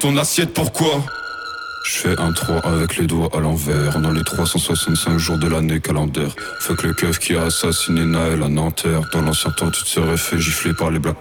Ton assiette pourquoi? Je fais un 3 avec les doigts à l'envers. Dans les 365 jours de l'année calendaire. Fuck le keuf qui a assassiné Naël à Nanterre. Dans l'ancien temps tu te serais fait gifler par les Black